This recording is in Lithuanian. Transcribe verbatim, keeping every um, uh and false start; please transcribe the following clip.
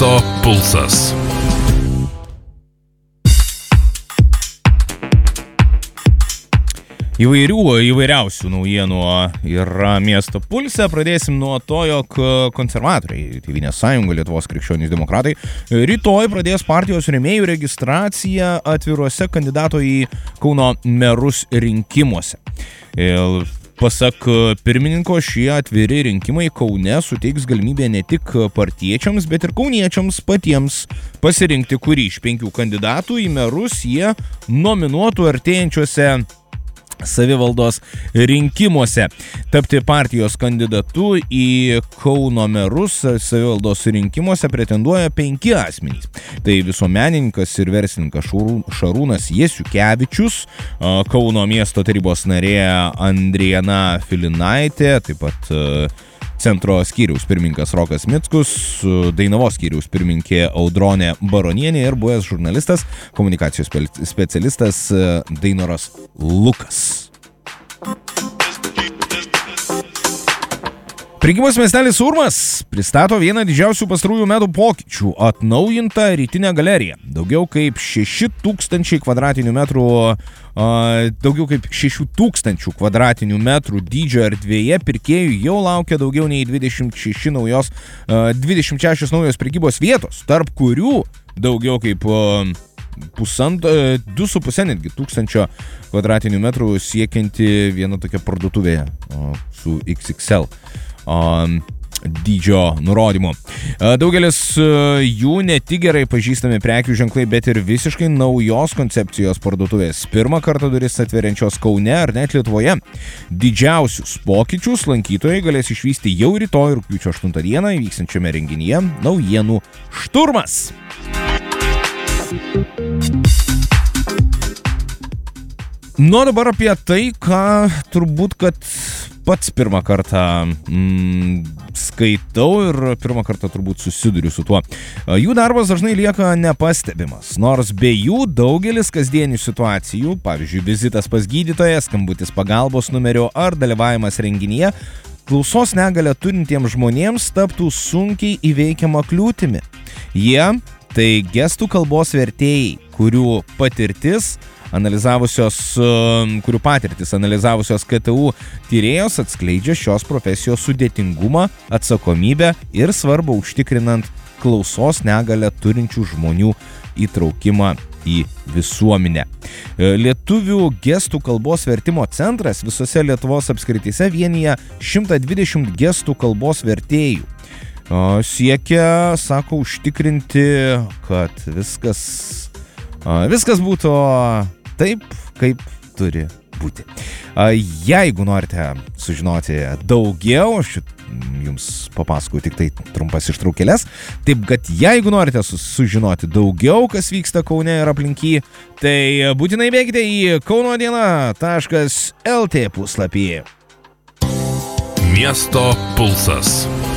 Miesto pulsas. Įvairių, įvairiausių naujienų yra Miesto pulse. Pradėsim nuo to, jog konservatoriai, Tėvynės sąjunga, Lietuvos krikščionys demokratai, rytoj pradės partijos rėmėjų registraciją atviruose kandidato į Kauno merus rinkimuose. Ir pasak pirmininko, šie atviri rinkimai Kaune suteiks galimybę ne tik partiečiams, bet ir kauniečiams patiems pasirinkti, kurį iš penkių kandidatų į merus jie nominuotų artėjančiuose savivaldos rinkimuose. Tapti partijos kandidatu į Kauno merus savivaldos rinkimuose pretenduoja penki asmenys. Tai visuomenininkas ir verslininkas Šarūnas Jasiukevičius, Kauno miesto tarybos narė Andriana Filinaitė, taip pat Centro skyriaus pirmininkas Rokas Mickus, Dainavos skyriaus pirmininkė Audronė Baronienė ir buvęs žurnalistas, komunikacijos specialistas Dainoras Lukas. Prekybos miestelis Urmas pristato vieną didžiausių pastarųjų metų pokyčių – atnaujintą rytinę galeriją. Daugiau kaip šeši tūkstančiai kvadratinių metrų, uh, daugiau kaip šešių tūkstančių kvadratinių metrų dydžio erdvėje pirkėjų jau laukia daugiau nei dvidešimt šeši naujos, uh, dvidešimt šešios naujos prekybos vietos, tarp kurių daugiau kaip uh, pusant, uh, du su puse netgi tūkstančio kvadratinių metrų siekianti viena tokia parduotuvė uh, su iks iks el. Um, dydžio nurodymu. Daugelis jų ne tik gerai pažįstami prekių ženklai, bet ir visiškai naujos koncepcijos parduotuvės. Pirmą kartą duris atveriančios Kaune ar net Lietuvoje. Didžiausius pokyčius lankytojai galės išvysti jau rytoj rugpjūčio aštuntą dieną įvyksiančiame renginyje Naujienų šturmas. Nu, dabar apie tai, ką turbūt, kad pats pirmą kartą mm, skaitau ir pirmą kartą turbūt susiduriu su tuo. Jų darbas dažnai lieka nepastebimas, nors be jų daugelis kasdienių situacijų, pavyzdžiui, vizitas pas gydytoją, skambutis pagalbos numeriu ar dalyvavimas renginyje, klausos negalią turintiems žmonėms taptų sunkiai įveikiama kliūtimi. Jie tai gestų kalbos vertėjai, kurių patirtis analizavusios, kurių patirtis analizavusios K T U tyrėjos atskleidžia šios profesijos sudėtingumą, atsakomybę ir svarbą užtikrinant klausos negalią turinčių žmonių įtraukimą į visuomenę. Lietuvių gestų kalbos vertimo centras visose Lietuvos apskrityse vienija šimtą dvidešimt gestų kalbos vertėjų. Siekia, sako, užtikrinti, kad viskas, viskas būtų taip, kaip turi būti. Jeigu norite sužinoti daugiau, aš jums papasakau tik tai trumpas ištraukėlės, taip kad jeigu norite sužinoti daugiau, kas vyksta Kaune ir aplinky, tai būtinai bėkite į kaunodiena taškas el tė puslapį. Miesto pulsas.